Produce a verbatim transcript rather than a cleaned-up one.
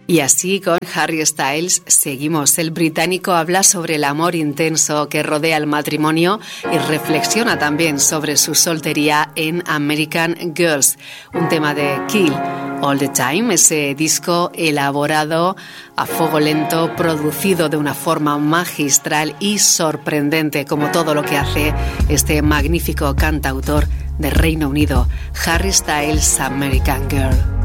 Y así con Harry Styles seguimos. El británico habla sobre el amor intenso que rodea el matrimonio y reflexiona también sobre su soltería en American Girls, un tema de Kill All the Time, ese disco elaborado a fuego lento, producido de una forma magistral y sorprendente, como todo lo que hace este magnífico cantautor de Reino Unido, Harry Styles, American Girl.